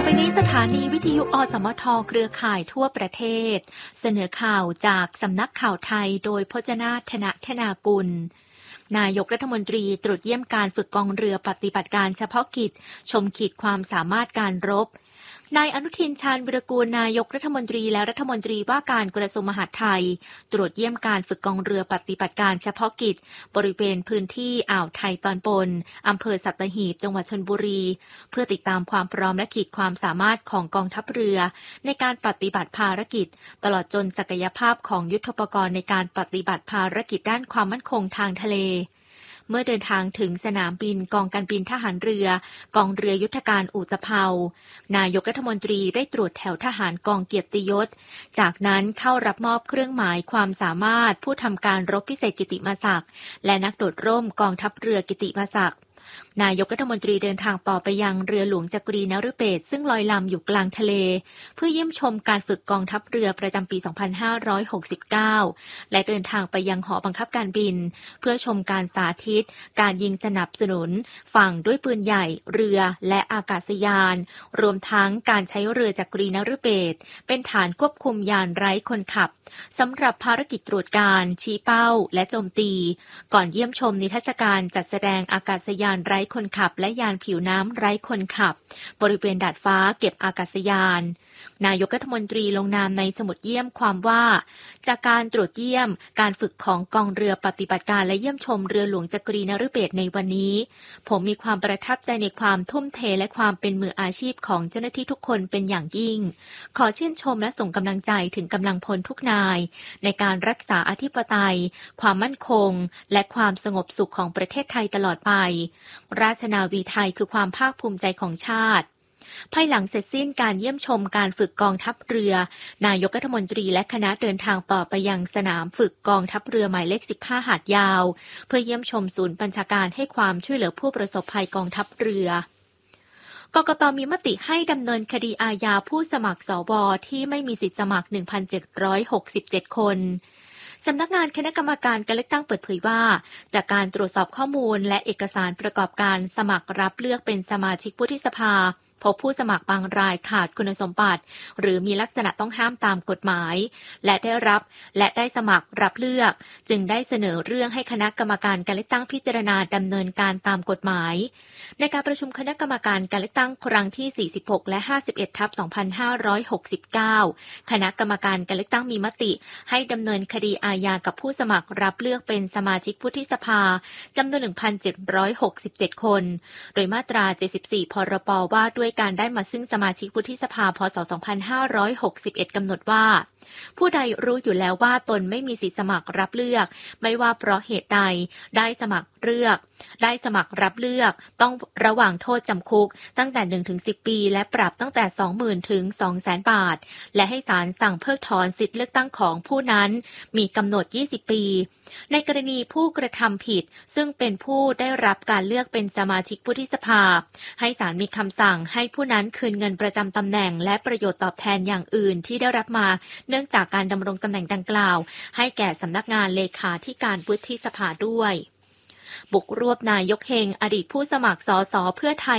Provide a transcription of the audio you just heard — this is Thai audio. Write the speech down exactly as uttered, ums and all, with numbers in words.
นี้สถานีวิทยุอสมทเครือข่ายทั่วประเทศเสนอข่าวจากสำนักข่าวไทยโดยพจนาถ ธนธนากุลนายกรัฐมนตรีตรวจเยี่ยมการฝึกกองเรือปฏิบัติการเฉพาะกิจชมขีดความสามารถการรบนายอนุทินชาญวิรากูลนายกรัฐมนตรีและรัฐมนตรีว่าการกระทรวงมหาดไทยตรวจเยี่ยมการฝึกกองเรือปฏิบัติการเฉพาะกิจบริเวณพื้นที่อ่าวไทยตอนบนอำเภอสัตหีบจังหวัดชลบุรีเพื่อติดตามความพร้อมและขีดความสามารถของกองทัพเรือในการปฏิบัติภารกิจตลอดจนศักยภาพของยุทโธปกรณ์ในการปฏิบัติภารกิจด้านความมั่นคงทางทะเลเมื่อเดินทางถึงสนามบินกองการบินทหารเรือกองเรือยุทธการอุตภเปานายกรัฐมนตรีได้ตรวจแถวทหารกองเกียรติยศจากนั้นเข้ารับมอบเครื่องหมายความสามารถผู้ทำการรบพิเศษกิติมศักดิ์และนักโดดร่มกองทัพเรือกิติมศักดิ์นายกรัฐมนตรีเดินทางต่อไปยังเรือหลวงจักรีนฤเบศรซึ่งลอยลำอยู่กลางทะเลเพื่อเยี่ยมชมการฝึกกองทัพเรือประจำปี สองพันห้าร้อยหกสิบเก้า และเดินทางไปยังหอบังคับการบินเพื่อชมการสาธิตการยิงสนับสนุนฝั่งด้วยปืนใหญ่เรือและอากาศยานรวมทั้งการใช้เรือจักรีนฤเบศรเป็นฐานควบคุมยานไร้คนขับสำหรับภารกิจตรวจการชี้เป้าและโจมตีก่อนเยี่ยมชมนิทรรศการจัดแสดงอากาศยานไร้คนขับและยานผิวน้ำไร้คนขับบริเวณดาดฟ้าเก็บอากาศยานนายกรัฐมนตรีลงนามในสมุดเยี่ยมความว่าจากการตรวจเยี่ยมการฝึกของกองเรือปฏิบัติการและเยี่ยมชมเรือหลวงจักรีนฤเบศรในวันนี้ผมมีความประทับใจในความทุ่มเทและความเป็นมืออาชีพของเจ้าหน้าที่ทุกคนเป็นอย่างยิ่งขอชื่นชมและส่งกำลังใจถึงกำลังพลทุกนายในการรักษาอธิปไตยความมั่นคงและความสงบสุขของประเทศไทยตลอดไปราชนาวีไทยคือความภาคภูมิใจของชาติภายหลังเสร็จสิ้นการเยี่ยมชมการฝึกกองทัพเรือนายกรัฐมนตรีและคณะเดินทางต่อไปยังสนามฝึกกองทัพเรือหมายเลขสิบห้าหาดยาวเพื่อเยี่ยมชมศูนย์บัญชาการให้ความช่วยเหลือผู้ประสบภัยกองทัพเรือกกต.มีมติให้ดำเนินคดีอาญาผู้สมัครสวที่ไม่มีสิทธิสมัคร หนึ่งพันเจ็ดร้อยหกสิบเจ็ด คนสำนักงานคณะกรรมการการเลือกตั้งเปิดเผยว่าจากการตรวจสอบข้อมูลและเอกสารประกอบการสมัครรับเลือกเป็นสมาชิกวุฒิสภาพบผู้สมัครบางรายขาดคุณสมบัติหรือมีลักษณะต้องห้ามตามกฎหมายและได้รับและได้สมัครรับเลือกจึงได้เสนอเรื่องให้คณะกรรมการการเลือกตั้งพิจารณาดำเนินการตามกฎหมายในการประชุมคณะกรรมการการเลือกตั้งครั้งที่สี่สิบหกและห้าสิบเอ็ดทับสองพันห้าร้อยหกสิบเก้าคณะกรรมการการเลือกตั้งมีมติให้ดำเนินคดีอาญากับผู้สมัครรับเลือกเป็นสมาชิกวุฒิสภาจำนวน หนึ่งพันเจ็ดร้อยหกสิบเจ็ด คนโดยมาตราเจ็ดสิบสี่พรบว่าด้วยการได้มาซึ่งสมาชิกวุฒิสภาพศสองพันห้าร้อยหกสิบเอ็ดกำหนดว่าผู้ใดรู้อยู่แล้วว่าตนไม่มีสิทธิสมัครรับเลือกไม่ว่าเพราะเหตุใดได้สมัครเลือกได้สมัครรับเลือกต้องระหว่างโทษจำคุกตั้งแต่ หนึ่งถึงสิบ ปีและปรับตั้งแต่ สองหมื่น ถึง สองแสน บาทและให้ศาลสั่งเพิกถอนสิทธิเลือกตั้งของผู้นั้นมีกำหนดยี่สิบปีในกรณีผู้กระทำผิดซึ่งเป็นผู้ได้รับการเลือกเป็นสมาชิกวุฒิสภาให้ศาลมีคำสั่งให้ผู้นั้นคืนเงินประจำตำแหน่งและประโยชน์ตอบแทนอย่างอื่นที่ได้รับมาเนื่องจากการดำรงตำแหน่งดังกล่าวให้แก่สำนักงานเลขาธิการวุฒิสภาด้วยบุกรวบนายกเฮงอดีตผู้สมัครสสเพื่อไทย